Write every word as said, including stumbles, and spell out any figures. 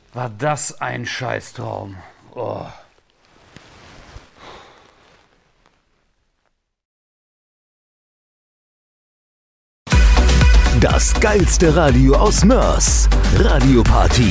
War das ein Scheißtraum. Oh. Das geilste Radio aus Mörs. Radio Party.